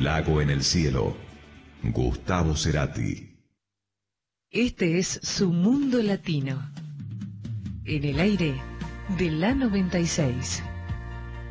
Lago en el cielo. Gustavo Cerati. Este es Su Mundo Latino. En el aire de la 96.